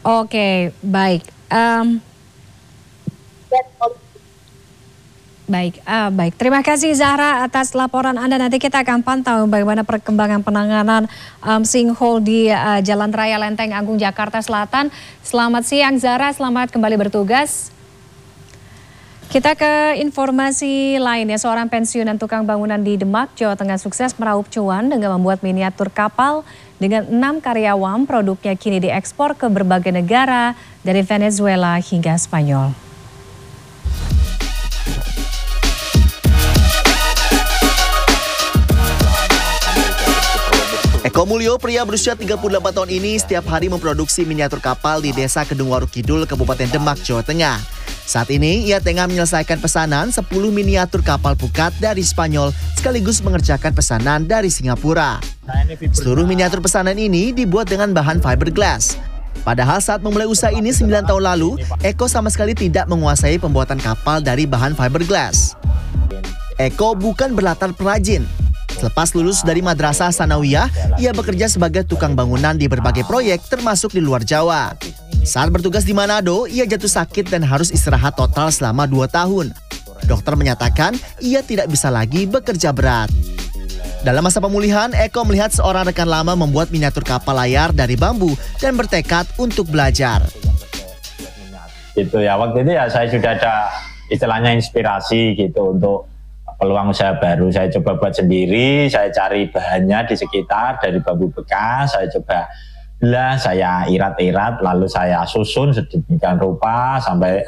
Oke, baik. Baik. Terima kasih Zahra atas laporan Anda. Nanti kita akan pantau bagaimana perkembangan penanganan sinkhole di Jalan Raya Lenteng Agung Jakarta Selatan. Selamat siang Zahra, selamat kembali bertugas. Kita ke informasi lainnya. Seorang pensiunan tukang bangunan di Demak, Jawa Tengah sukses meraup cuan dengan membuat miniatur kapal dengan 6 karyawan. Produknya kini diekspor ke berbagai negara dari Venezuela hingga Spanyol. Eko Mulyo, pria berusia 38 tahun ini, setiap hari memproduksi miniatur kapal di Desa Kedungwaru Kidul, Kabupaten Demak, Jawa Tengah. Saat ini, ia tengah menyelesaikan pesanan 10 miniatur kapal pukat dari Spanyol, sekaligus mengerjakan pesanan dari Singapura. Seluruh miniatur pesanan ini dibuat dengan bahan fiberglass. Padahal saat memulai usaha ini 9 tahun lalu, Eko sama sekali tidak menguasai pembuatan kapal dari bahan fiberglass. Eko bukan berlatar perajin. Selepas lulus dari Madrasah Sanawiyah, ia bekerja sebagai tukang bangunan di berbagai proyek termasuk di luar Jawa. Saat bertugas di Manado, ia jatuh sakit dan harus istirahat total selama 2 tahun. Dokter menyatakan ia tidak bisa lagi bekerja berat. Dalam masa pemulihan, Eko melihat seorang rekan lama membuat miniatur kapal layar dari bambu dan bertekad untuk belajar. Gitu ya, waktu itu ya saya sudah ada istilahnya inspirasi gitu untuk peluang usaha baru. Saya coba buat sendiri, saya cari bahannya di sekitar dari bambu bekas, saya coba belah, saya irat-irat, lalu saya susun sedemikian rupa sampai